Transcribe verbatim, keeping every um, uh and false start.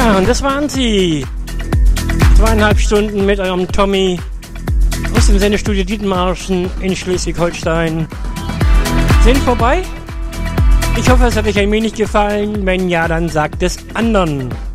Ja, und das waren sie. Zweieinhalb Stunden mit eurem Tommy aus dem Sendestudio Dietenmarschen in Schleswig-Holstein sind vorbei. Ich hoffe, es hat euch ein wenig gefallen. Wenn ja, dann sagt es anderen.